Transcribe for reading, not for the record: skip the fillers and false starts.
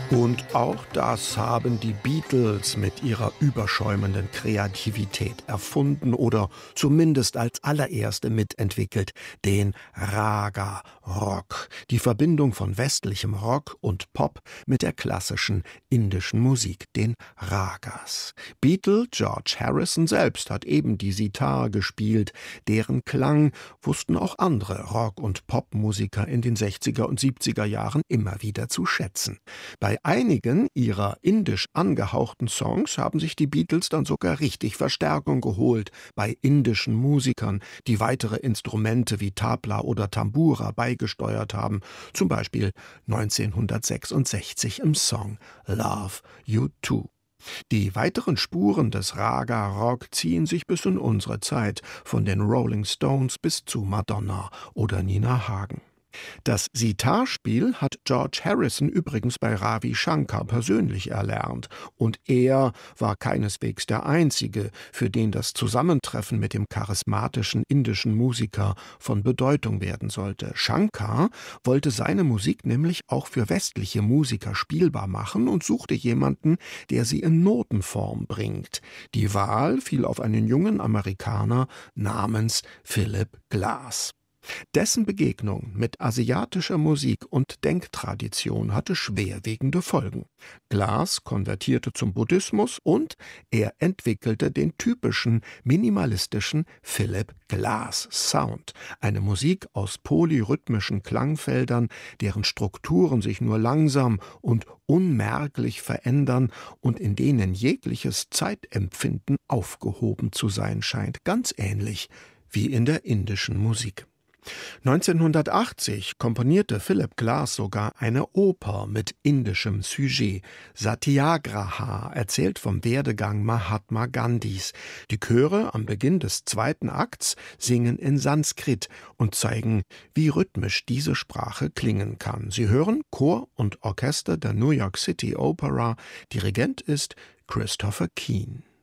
Und auch das haben die Beatles mit ihrer überschäumenden Kreativität erfunden oder zumindest als allererste mitentwickelt, den Raga Rock, die Verbindung von westlichem Rock und Pop mit der klassischen indischen Musik, den Ragas. Beatle George Harrison selbst hat eben die Sitar gespielt, deren Klang wussten auch andere Rock- und Popmusiker in den 60er und 70er Jahren immer wieder zu schätzen. Bei einigen ihrer indisch angehauchten Songs haben sich die Beatles dann sogar richtig Verstärkung geholt bei indischen Musikern, die weitere Instrumente wie Tabla oder Tambura beigesteuert haben, zum Beispiel 1966 im Song Love You Too. Die weiteren Spuren des Raga Rock ziehen sich bis in unsere Zeit, von den Rolling Stones bis zu Madonna oder Nina Hagen. Das Sitarspiel hat George Harrison übrigens bei Ravi Shankar persönlich erlernt, und er war keineswegs der Einzige, für den das Zusammentreffen mit dem charismatischen indischen Musiker von Bedeutung werden sollte. Shankar wollte seine Musik nämlich auch für westliche Musiker spielbar machen und suchte jemanden, der sie in Notenform bringt. Die Wahl fiel auf einen jungen Amerikaner namens Philip Glass. Dessen Begegnung mit asiatischer Musik und Denktradition hatte schwerwiegende Folgen. Glass konvertierte zum Buddhismus und er entwickelte den typischen minimalistischen Philip Glass Sound, eine Musik aus polyrhythmischen Klangfeldern, deren Strukturen sich nur langsam und unmerklich verändern und in denen jegliches Zeitempfinden aufgehoben zu sein scheint, ganz ähnlich wie in der indischen Musik. 1980 komponierte Philip Glass sogar eine Oper mit indischem Sujet. Satyagraha erzählt vom Werdegang Mahatma Gandhis. Die Chöre am Beginn des zweiten Akts singen in Sanskrit und zeigen, wie rhythmisch diese Sprache klingen kann. Sie hören Chor und Orchester der New York City Opera. Dirigent ist Christopher Keane.